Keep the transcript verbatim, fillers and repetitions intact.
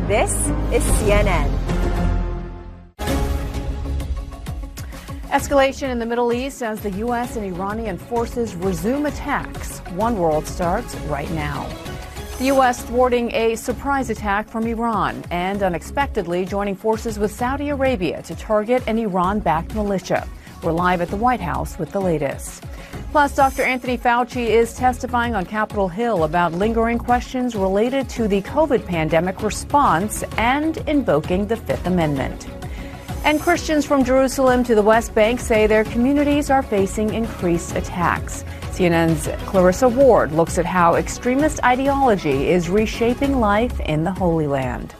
This is C N N. Escalation in the Middle East as the U S and Iranian forces resume attacks. One World starts right now. The U S thwarting a surprise attack from Iran and unexpectedly joining forces with Saudi Arabia to target an Iran-backed militia. We're live at the White House with the latest. Plus, Doctor Anthony Fauci is testifying on Capitol Hill about lingering questions related to the COVID pandemic response and invoking the Fifth Amendment. And Christians from Jerusalem to the West Bank say their communities are facing increased attacks. C N N's Clarissa Ward looks at how extremist ideology is reshaping life in the Holy Land.